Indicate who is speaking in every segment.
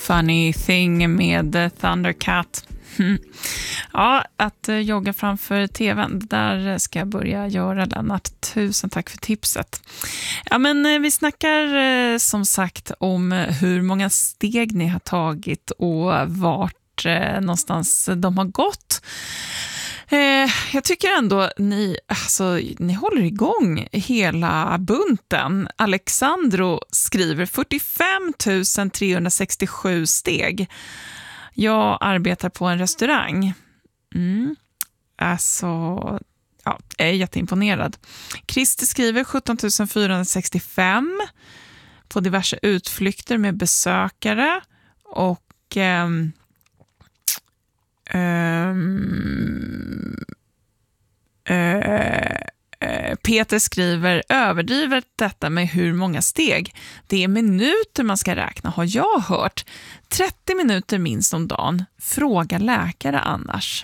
Speaker 1: Funny Thing med Thundercat. Ja, att jogga framför tvn, där ska jag börja göra, Lennart. Tusen tack för tipset. Ja, men vi snackar som sagt om hur många steg ni har tagit och vart någonstans de har gått. Jag tycker ändå ni håller igång hela bunten. Alexandro skriver 45 367 steg. Jag arbetar på en restaurang. Jag är jätteimponerad. Christer skriver 17 465 på diverse utflykter med besökare. Och Peter skriver, överdriver detta med hur många steg. Det är minuter man ska räkna, har jag hört. 30 minuter minst om dagen. Fråga läkare annars.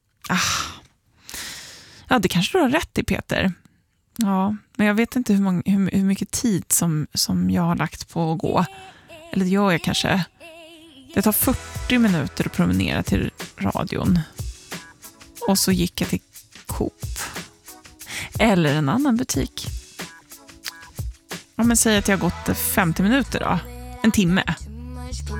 Speaker 1: Ja, det kanske du har rätt i, Peter. Ja, men jag vet inte hur mycket tid som jag har lagt på att gå. Eller det gör jag kanske. Det tar 40 minuter att promenera till radion. Och så gick jag till Coop. Eller en annan butik. Ja, men säg att jag har gått 50 minuter då. En timme.